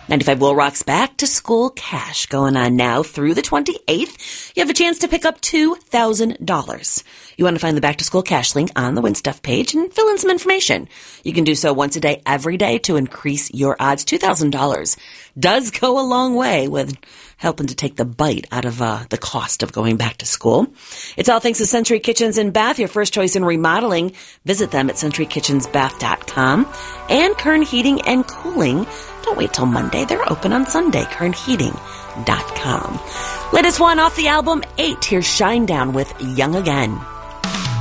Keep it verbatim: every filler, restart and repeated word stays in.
ninety-five Will Rock's Back to School Cash going on now through the twenty-eighth. You have a chance to pick up two thousand dollars. You want to find the Back to School Cash link on the Win Stuff page and fill in some information. You can do so once a day, every day to increase your odds. two thousand dollars does go a long way with helping to take the bite out of uh, the cost of going back to school. It's all thanks to Century Kitchens and Bath, your first choice in remodeling. Visit them at century kitchens bath dot com. And Kern Heating and Cooling. Don't wait till Monday. They're open on Sunday. kern heating dot com. Latest one off the album eight. Here's Shinedown with Young Again.